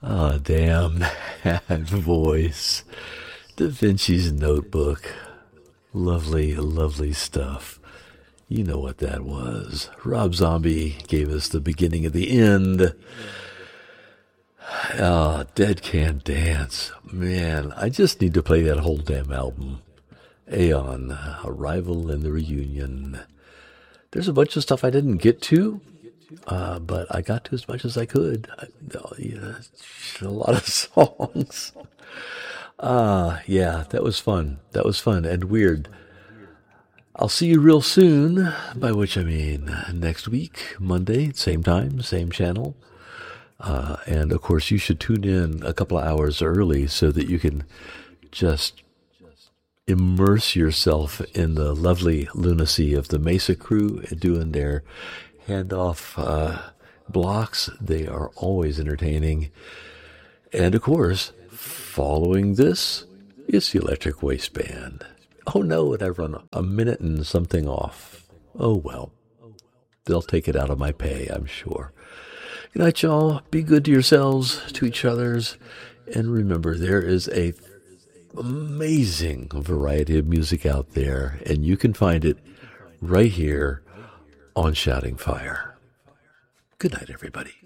Oh, damn that voice. Da Vinci's Notebook. Lovely, lovely stuff. You know what that was. Rob Zombie gave us the beginning of the end. Ah, Dead Can Dance. Man, I just need to play that whole damn album. Aeon, Arrival and the Reunion. There's a bunch of stuff I didn't get to, but I got to as much as I could. Yeah, a lot of songs. Yeah, that was fun. That was fun and weird. I'll see you real soon, by which I mean next week, Monday, same time, same channel. And of course, you should tune in a couple of hours early so that you can just immerse yourself in the lovely lunacy of the Mesa crew doing their handoff blocks. They are always entertaining. And of course, following this, it's the Electric Waistband. Oh no, and I run a minute and something off. Oh well, they'll take it out of my pay, I'm sure. Good night, y'all. Be good to yourselves, to each other's, and remember, there is a amazing variety of music out there, and you can find it right here on Shouting Fire. Good night, everybody.